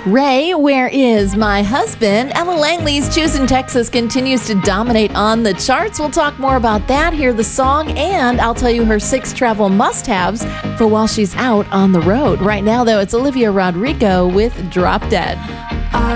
Ray, Where Is My Husband? Ella Langley's Choosing Texas continues to dominate on the charts. We'll talk more about that, hear the song, and I'll tell you her 6 travel must-haves for while she's out on the road. Right now, though, it's Olivia Rodrigo with Drop Dead.